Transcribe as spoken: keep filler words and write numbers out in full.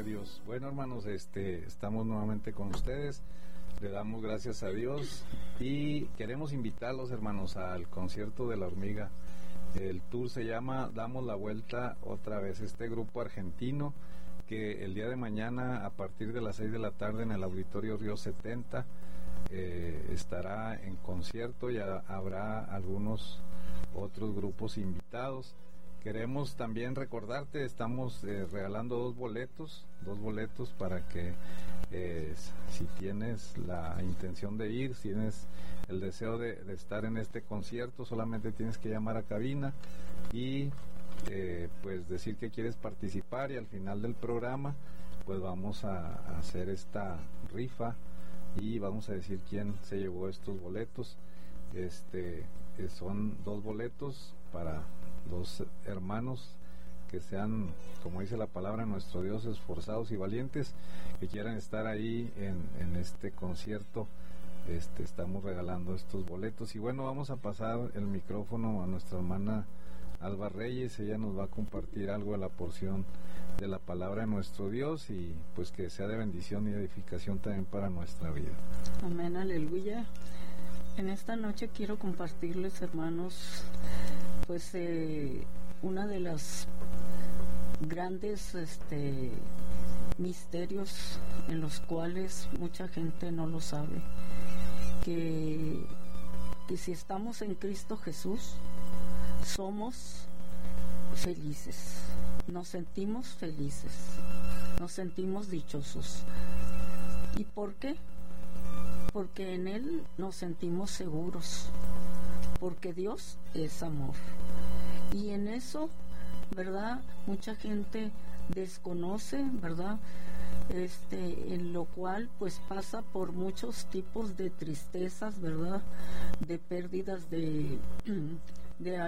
a Dios. Bueno, hermanos, este, estamos nuevamente con ustedes. Le damos gracias a Dios y queremos invitarlos, hermanos, al concierto de La Hormiga. El tour se llama Damos la Vuelta Otra Vez. Este grupo argentino que el día de mañana a partir de las seis de la tarde en el Auditorio Río setenta eh, estará en concierto y a, habrá algunos otros grupos invitados. Queremos también recordarte, estamos eh, regalando dos boletos, dos boletos para que eh, si tienes la intención de ir, si tienes el deseo de, de estar en este concierto, solamente tienes que llamar a cabina y eh, pues decir que quieres participar, y al final del programa pues vamos a, a hacer esta rifa y vamos a decir quién se llevó estos boletos. Este eh, son dos boletos para dos hermanos que sean, como dice la palabra, nuestro Dios, esforzados y valientes, que quieran estar ahí en, en este concierto. Este, estamos regalando estos boletos y bueno, vamos a pasar el micrófono a nuestra hermana Alba Reyes. Ella nos va a compartir algo de la porción de la palabra de nuestro Dios y pues que sea de bendición y edificación también para nuestra vida. Amén, aleluya. En esta noche quiero compartirles, hermanos, pues eh, una de las grandes este, misterios en los cuales mucha gente no lo sabe, que, que si estamos en Cristo Jesús somos felices, nos sentimos felices, nos sentimos dichosos. ¿Y por qué? Porque en Él nos sentimos seguros, porque Dios es amor. Y en eso, ¿verdad? Mucha gente desconoce, ¿verdad? Este, en lo cual pues pasa por muchos tipos de tristezas, ¿verdad? De pérdidas de, de